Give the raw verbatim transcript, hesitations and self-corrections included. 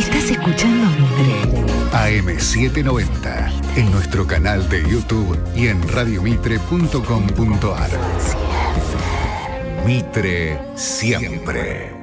Estás escuchando Mitre. A M setecientos noventa, en nuestro canal de YouTube y en radiomitre punto com punto ar. Mitre siempre.